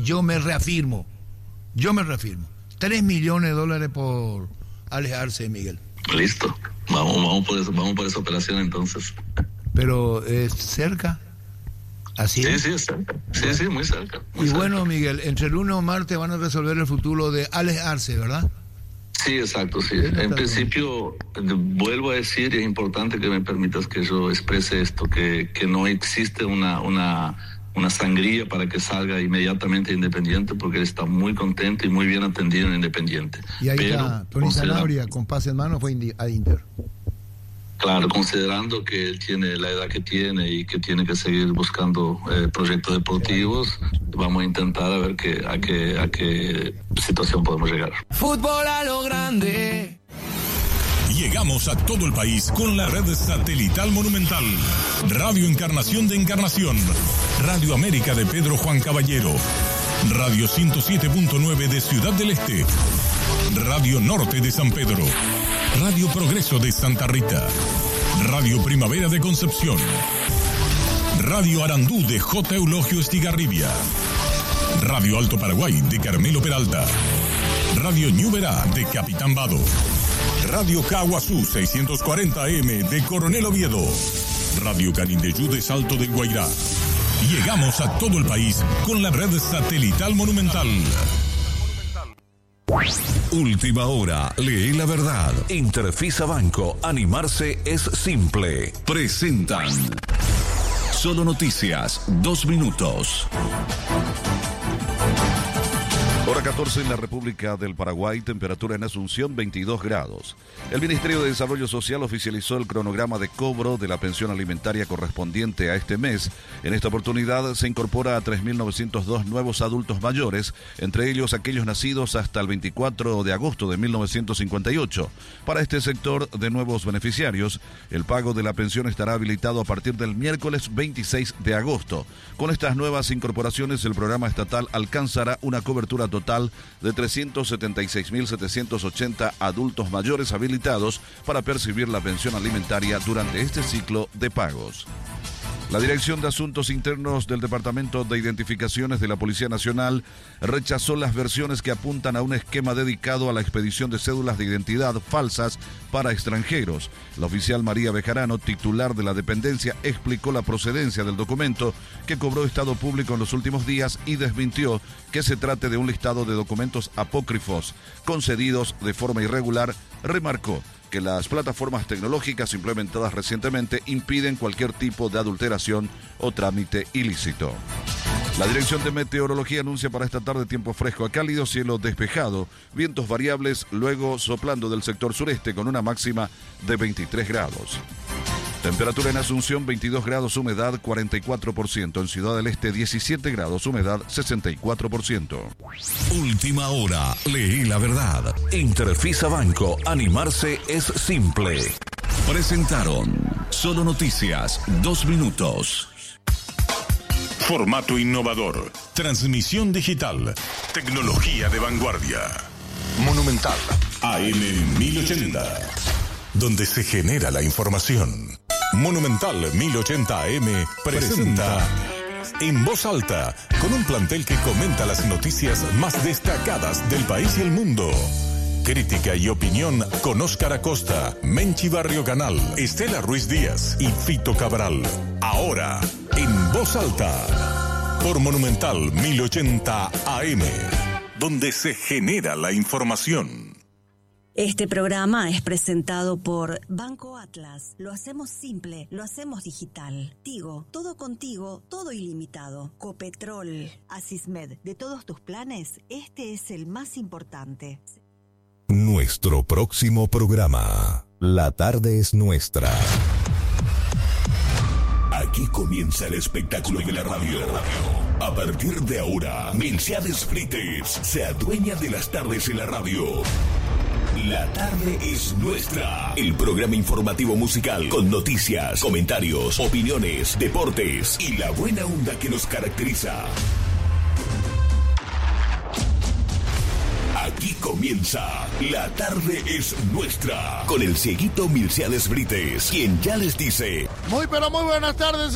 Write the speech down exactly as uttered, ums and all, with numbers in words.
yo me reafirmo, yo me reafirmo. Tres millones de dólares por alejarse, Miguel. Listo, vamos, vamos por eso, vamos por esa operación entonces. Pero es cerca, así sí, es. Sí, es cerca. Sí, bueno. sí, muy cerca. Muy y cerca. bueno, Miguel, entre el lunes o martes van a resolver el futuro de alejarse, ¿verdad? Sí, exacto, sí. En principio, vuelvo a decir, y es importante que me permitas que yo exprese esto, que, que no existe una, una, una sangría para que salga inmediatamente Independiente, porque él está muy contento y muy bien atendido en Independiente. Y ahí Pero, está, Tony Sanabria, con pase en mano, fue a Inter. Claro, considerando que él tiene la edad que tiene y que tiene que seguir buscando eh, proyectos deportivos, vamos a intentar a ver qué, a qué, a qué situación podemos llegar. Fútbol a lo grande. Llegamos a todo el país con la red satelital Monumental. Radio Encarnación de Encarnación. Radio América de Pedro Juan Caballero. Radio ciento siete punto nueve de Ciudad del Este. Radio Norte de San Pedro. Radio Progreso de Santa Rita. Radio Primavera de Concepción. Radio Arandú de J. Eulogio Estigarribia. Radio Alto Paraguay de Carmelo Peralta. Radio Ñuberá de Capitán Vado. Radio Caguazú seiscientos cuarenta A M de Coronel Oviedo. Radio Canindeyú de Salto del Guairá. Llegamos a todo el país con la red satelital Monumental. Última hora, lee la verdad. Interfisa Banco, animarse es simple. Presentan Solo Noticias, dos minutos. Hora catorce en la República del Paraguay, temperatura en Asunción veintidós grados. El Ministerio de Desarrollo Social oficializó el cronograma de cobro de la pensión alimentaria correspondiente a este mes. En esta oportunidad se incorpora a tres mil novecientos dos nuevos adultos mayores, entre ellos aquellos nacidos hasta el veinticuatro de agosto de mil novecientos cincuenta y ocho. Para este sector de nuevos beneficiarios, el pago de la pensión estará habilitado a partir del miércoles veintiséis de agosto. Con estas nuevas incorporaciones, el programa estatal alcanzará una cobertura total total de trescientos setenta y seis mil setecientos ochenta adultos mayores habilitados para percibir la pensión alimentaria durante este ciclo de pagos. La Dirección de Asuntos Internos del Departamento de Identificaciones de la Policía Nacional rechazó las versiones que apuntan a un esquema dedicado a la expedición de cédulas de identidad falsas para extranjeros. La oficial María Bejarano, titular de la dependencia, explicó la procedencia del documento que cobró estado público en los últimos días y desmintió que se trate de un listado de documentos apócrifos concedidos de forma irregular. Remarcó que las plataformas tecnológicas implementadas recientemente impiden cualquier tipo de adulteración o trámite ilícito. La Dirección de Meteorología anuncia para esta tarde tiempo fresco a cálido, cielo despejado, vientos variables, luego soplando del sector sureste con una máxima de veintitrés grados. Temperatura en Asunción veintidós grados, humedad cuarenta y cuatro por ciento. En Ciudad del Este diecisiete grados, humedad sesenta y cuatro por ciento. Última hora, leí la verdad. Interfisa Banco, animarse es simple. Presentaron Solo Noticias, dos minutos. Formato innovador, transmisión digital, tecnología de vanguardia. Monumental A M mil ochenta, donde se genera la información. Monumental mil ochenta A M presenta En Voz Alta, con un plantel que comenta las noticias más destacadas del país y el mundo. Crítica y opinión con Óscar Acosta, Menchi Barrio Canal, Estela Ruiz Díaz y Fito Cabral. Ahora, En Voz Alta, por Monumental mil ochenta A M, donde se genera la información. Este programa es presentado por Banco Atlas. Lo hacemos simple, lo hacemos digital. Tigo, todo contigo, todo ilimitado. Copetrol, Asismed, de todos tus planes, este es el más importante. Nuestro próximo programa, La tarde es nuestra. Aquí comienza el espectáculo de la radio. A partir de ahora, Milciades Frites se adueña de las tardes en la radio. La tarde es nuestra. El programa informativo musical con noticias, comentarios, opiniones, deportes y la buena onda que nos caracteriza. Aquí comienza La tarde es nuestra con el cieguito Milciades Brites, quien ya les dice: Muy pero muy buenas tardes.